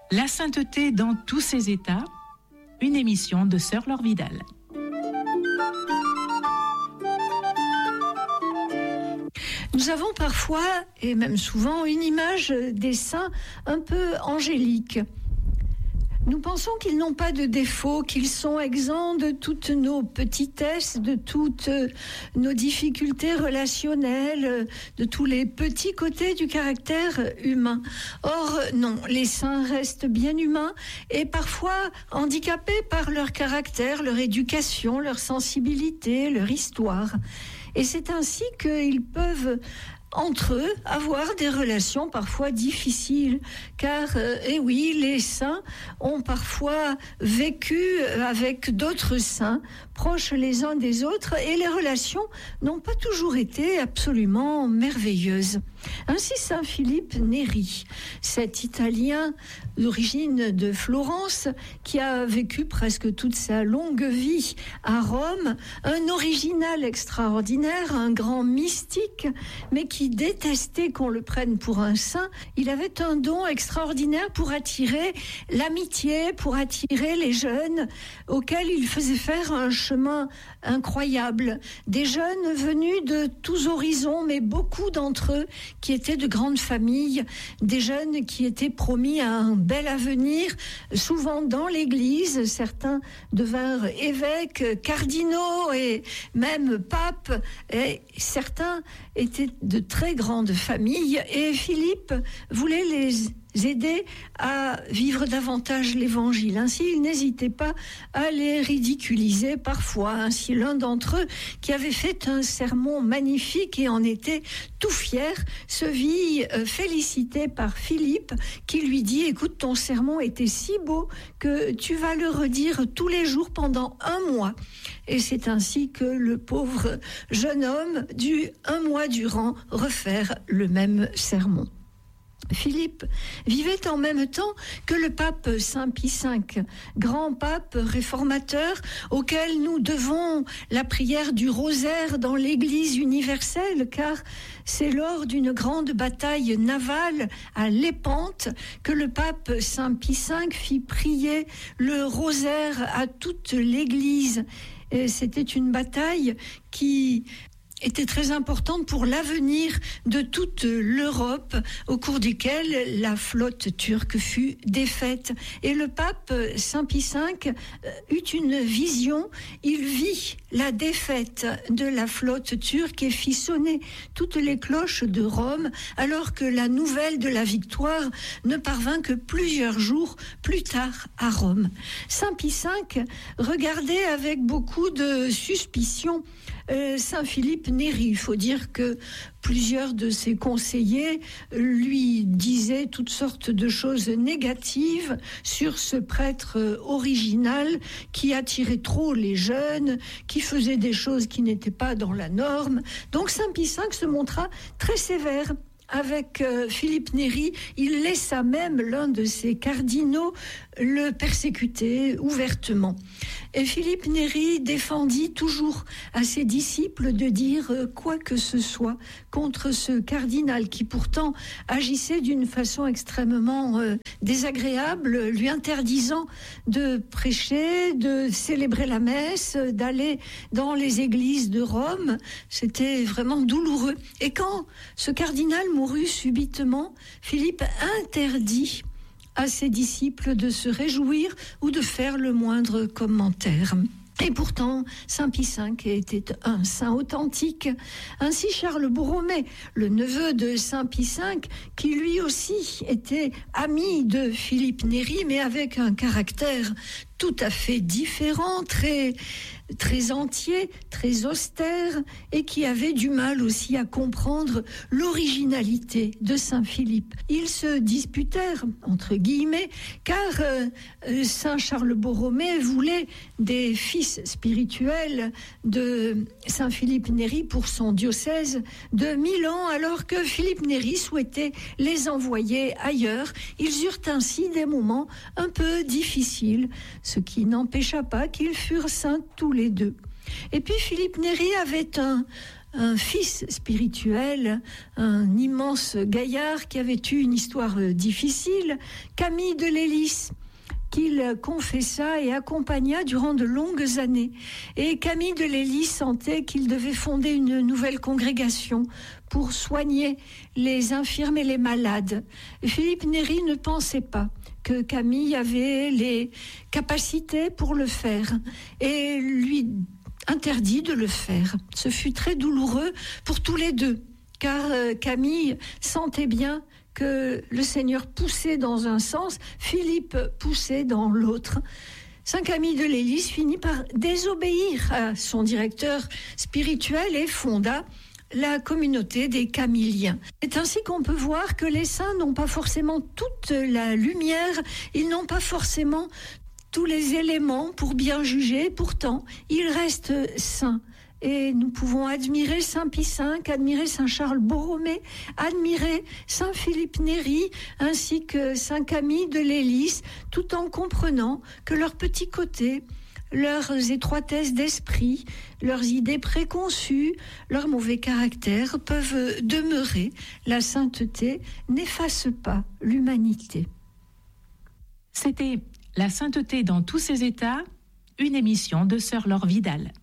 La sainteté dans tous ses états, une émission de Sœur Laure Vidal. Nous avons parfois, et même souvent, une image des saints un peu angéliques. Nous pensons qu'ils n'ont pas de défauts, qu'ils sont exempts de toutes nos petitesses, de toutes nos difficultés relationnelles, de tous les petits côtés du caractère humain. Or, non, les saints restent bien humains et parfois handicapés par leur caractère, leur éducation, leur sensibilité, leur histoire. Et c'est ainsi qu'ils peuvent entre eux avoir des relations parfois difficiles, car oui, les saints ont parfois vécu avec d'autres saints, proches les uns des autres, et les relations n'ont pas toujours été absolument merveilleuses. Ainsi, Saint Philippe Néri, cet Italien d'origine de Florence, qui a vécu presque toute sa longue vie à Rome, un original extraordinaire, un grand mystique, mais qui détestait qu'on le prenne pour un saint. Il avait un don extraordinaire pour attirer l'amitié, pour attirer les jeunes, auxquels il faisait faire un chemin incroyable. Des jeunes venus de tous horizons, mais beaucoup d'entre eux qui étaient de grandes familles, des jeunes qui étaient promis à un bel avenir, souvent dans l'église. Certains devinrent évêques, cardinaux et même papes, et certains étaient de très grandes familles, et Philippe voulait les aider à vivre davantage l'évangile. Ainsi, il n'hésitait pas à les ridiculiser parfois. Ainsi, l'un d'entre eux, qui avait fait un sermon magnifique et en était tout fier, se vit félicité par Philippe, qui lui dit: écoute, ton sermon était si beau que tu vas le redire tous les jours pendant 1 mois. Et c'est ainsi que le pauvre jeune homme dut 1 mois durant refaire le même sermon. Philippe vivait en même temps que le pape Saint Pie V, grand pape réformateur auquel nous devons la prière du rosaire dans l'Église universelle, car c'est lors d'une grande bataille navale à Lépante que le pape Saint Pie V fit prier le rosaire à toute l'Église. Et c'était une bataille qui était très importante pour l'avenir de toute l'Europe, au cours duquel la flotte turque fut défaite. Et le pape Saint Pie V eut une vision. Il vit la défaite de la flotte turque et fit sonner toutes les cloches de Rome, alors que la nouvelle de la victoire ne parvint que plusieurs jours plus tard à Rome. Saint Pie V regardait avec beaucoup de suspicion Saint Philippe Néri. Il faut dire que plusieurs de ses conseillers lui disaient toutes sortes de choses négatives sur ce prêtre original qui attirait trop les jeunes, qui faisait des choses qui n'étaient pas dans la norme. Donc Saint Pie V se montra très sévère avec Philippe Néri. Il laissa même l'un de ses cardinaux le persécuter ouvertement. Et Philippe Néri défendit toujours à ses disciples de dire quoi que ce soit contre ce cardinal qui pourtant agissait d'une façon extrêmement désagréable, lui interdisant de prêcher, de célébrer la messe, d'aller dans les églises de Rome. C'était vraiment douloureux. Et quand ce cardinal mourut subitement, Philippe interdit à ses disciples de se réjouir ou de faire le moindre commentaire. Et pourtant, Saint Pie V était un saint authentique. Ainsi, Charles Borromée, le neveu de Saint Pie V, qui lui aussi était ami de Philippe Néri, mais avec un caractère tout à fait différent, très entier, très austère, et qui avait du mal aussi à comprendre l'originalité de Saint Philippe. Ils se disputèrent, entre guillemets, car Saint Charles Borromée voulait des fils spirituels de Saint Philippe Néri pour son diocèse de Milan, alors que Philippe Néri souhaitait les envoyer ailleurs. Ils eurent ainsi des moments un peu difficiles, ce qui n'empêcha pas qu'ils furent saints tous les deux. Et puis Philippe Néri avait un fils spirituel, un immense gaillard qui avait eu une histoire difficile, Camille de Lélis, qu'il confessa et accompagna durant de longues années. Et Camille de Lélis sentait qu'il devait fonder une nouvelle congrégation pour soigner les infirmes et les malades. Philippe Néri ne pensait pas que Camille avait les capacités pour le faire et lui interdit de le faire. Ce fut très douloureux pour tous les deux, car Camille sentait bien que le Seigneur poussait dans un sens, Philippe poussait dans l'autre. Saint Camille de Lélis finit par désobéir à son directeur spirituel et fonda la communauté des Camilliens. C'est ainsi qu'on peut voir que les saints n'ont pas forcément toute la lumière, ils n'ont pas forcément tous les éléments pour bien juger, pourtant ils restent saints. Et nous pouvons admirer Saint Pie V, admirer Saint Charles Borromée, admirer Saint Philippe Néri, ainsi que Saint Camille de Lélis, tout en comprenant que leurs petits côtés, leurs étroitesses d'esprit, leurs idées préconçues, leurs mauvais caractères peuvent demeurer. La sainteté n'efface pas l'humanité. C'était La sainteté dans tous ses états, une émission de Sœur Laure Vidal.